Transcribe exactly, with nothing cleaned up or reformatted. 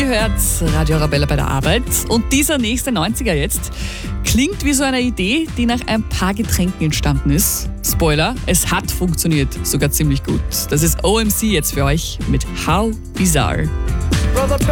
hört Radio Arabella bei der Arbeit. Und dieser nächste neunziger jetzt klingt wie so eine Idee, die nach ein paar Getränken entstanden ist. Spoiler, es hat funktioniert, sogar ziemlich gut. Das ist O M C jetzt für euch mit How Bizarre.